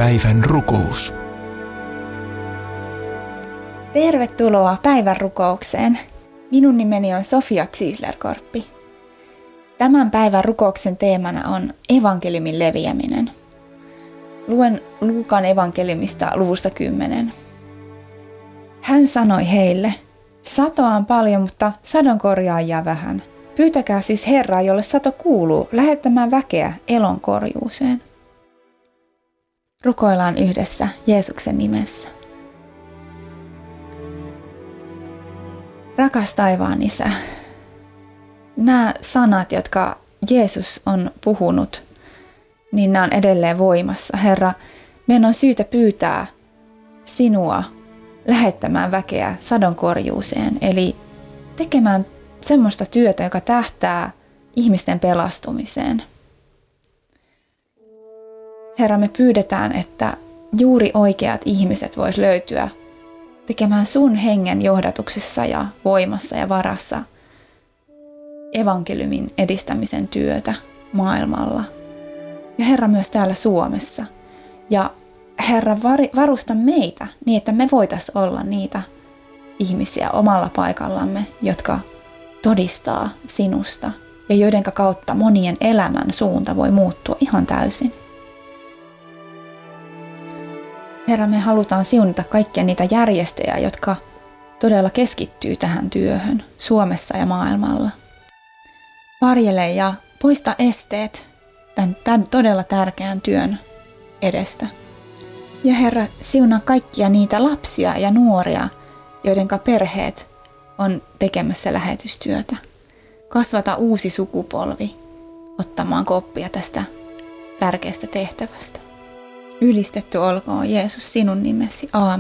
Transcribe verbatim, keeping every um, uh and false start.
Päivän rukous. Tervetuloa päivän rukoukseen. Minun nimeni on Sofia Ziesler-Korppi. Tämän päivän rukouksen teemana on evankeliumin leviäminen. Luen Luukan evankeliumista luvusta kymmenen. Hän sanoi heille, satoa on paljon, mutta sadonkorjaajia vähän. Pyytäkää siis Herraa, jolle sato kuuluu, lähettämään väkeä elon korjuuseen. Rukoillaan yhdessä Jeesuksen nimessä. Rakas taivaan Isä, nämä sanat, jotka Jeesus on puhunut, niin nämä on edelleen voimassa. Herra, meidän on syytä pyytää sinua lähettämään väkeä sadonkorjuuseen, eli tekemään semmoista työtä, joka tähtää ihmisten pelastumiseen. Herra, me pyydetään, että juuri oikeat ihmiset vois löytyä tekemään sun hengen johdatuksessa ja voimassa ja varassa evankeliumin edistämisen työtä maailmalla. Ja Herra myös täällä Suomessa. Ja Herra, varusta meitä niin, että me voitaisiin olla niitä ihmisiä omalla paikallamme, jotka todistaa sinusta ja joiden kautta monien elämän suunta voi muuttua ihan täysin. Herra, me halutaan siunata kaikkia niitä järjestöjä, jotka todella keskittyy tähän työhön Suomessa ja maailmalla. Varjele ja poista esteet tämän, tämän todella tärkeän työn edestä. Ja Herra, siunaa kaikkia niitä lapsia ja nuoria, joiden perheet on tekemässä lähetystyötä. Kasvata uusi sukupolvi ottamaan koppia tästä tärkeästä tehtävästä. Ylistetty olkoon Jeesus sinun nimesi. Aamen.